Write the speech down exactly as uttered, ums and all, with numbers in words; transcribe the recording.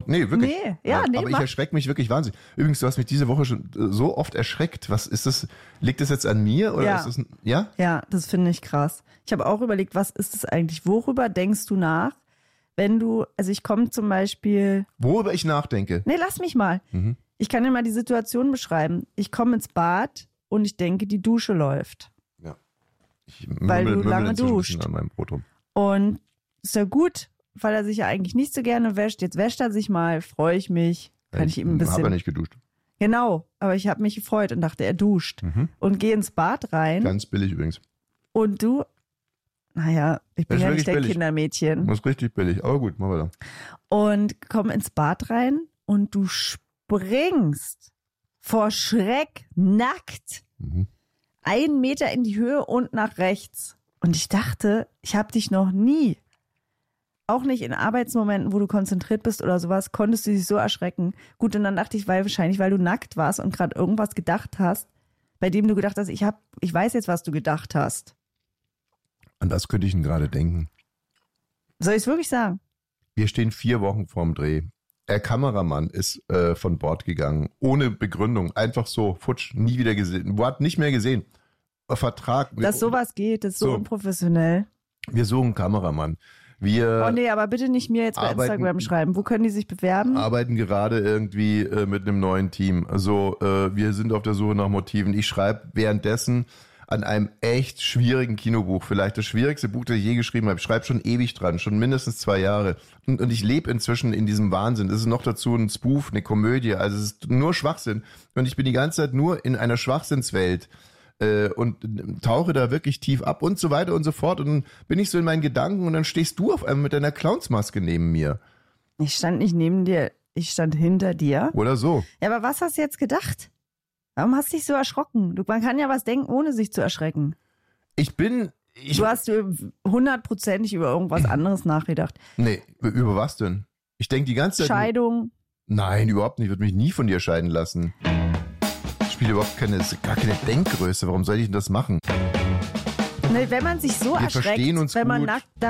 Nee, wirklich. Nee, ja, Nein, nee, aber mach. ich erschrecke mich wirklich wahnsinnig. Übrigens, du hast mich diese Woche schon äh, so oft erschreckt. Was ist das? Liegt das jetzt an mir oder Ja. ist das ein, ja? Ja, das finde ich krass. Ich habe auch überlegt, was ist das eigentlich? Worüber denkst du nach, wenn du, also ich komme zum Beispiel, Worüber ich nachdenke. nee, lass mich mal. Mhm. Ich kann dir mal die Situation beschreiben. Ich komme ins Bad und ich denke, die Dusche läuft. Ja. Ich Weil du mümmel lange inzwischen ein duscht. bisschen an meinem Brot rum. Und ist ja gut, weil er sich ja eigentlich nicht so gerne wäscht. Jetzt wäscht er sich mal, freue ich mich. Kann ich, ihm ein bisschen. Habe ja nicht geduscht. Genau, aber ich habe mich gefreut und dachte, er duscht. Mhm. Und gehe ins Bad rein. Ganz billig übrigens. Und du, naja, ich bin Das ist ja wirklich nicht der billig. Kindermädchen. Das ist richtig billig. Aber gut, machen wir da. Und komm ins Bad rein und du springst vor Schreck nackt Mhm. einen Meter in die Höhe und nach rechts. Und ich dachte, ich habe dich noch nie, auch nicht in Arbeitsmomenten, wo du konzentriert bist oder sowas, konntest du dich so erschrecken. Gut, und dann dachte ich, weil wahrscheinlich, weil du nackt warst und gerade irgendwas gedacht hast, bei dem du gedacht hast, ich hab, ich weiß jetzt, was du gedacht hast. An was könnte ich denn gerade denken? Soll ich es wirklich sagen? Wir stehen vier Wochen vorm Dreh. Der Kameramann ist äh, von Bord gegangen, ohne Begründung, einfach so, futsch, nie wieder gesehen, hat nicht mehr gesehen. Vertrag. Dass sowas geht, das ist so, So. unprofessionell. Wir suchen einen Kameramann. Wir Oh nee, aber bitte nicht mir jetzt bei arbeiten- Instagram schreiben. Wo können die sich bewerben? arbeiten gerade irgendwie äh, mit einem neuen Team. Also äh, wir sind auf der Suche nach Motiven. Ich schreibe währenddessen an einem echt schwierigen Kinobuch, vielleicht das schwierigste Buch, das ich je geschrieben habe. Ich schreibe schon ewig dran, schon mindestens zwei Jahre. Und, und ich lebe inzwischen in diesem Wahnsinn. Es ist noch dazu ein Spoof, eine Komödie. Also es ist nur Schwachsinn. Und ich bin die ganze Zeit nur in einer Schwachsinnswelt äh, und tauche da wirklich tief ab und so weiter und so fort. Und dann bin ich so in meinen Gedanken und dann stehst du auf einmal mit deiner Clownsmaske neben mir. Ich stand nicht neben dir, ich stand hinter dir. Oder so. Ja, aber was hast du jetzt gedacht? Warum hast du dich so erschrocken? Du, man kann ja was denken, ohne sich zu erschrecken. Ich bin... Ich, Du hast hundertprozentig über irgendwas anderes nachgedacht. Nee, über was denn? Ich denke die ganze Zeit... Scheidung. Nein, überhaupt nicht. Ich würde mich nie von dir scheiden lassen. Ich spiele überhaupt keine, gar keine Denkgröße. Warum soll ich denn das machen? Ne, wenn man sich so Wir erschreckt, verstehen uns wenn man gut. nackt da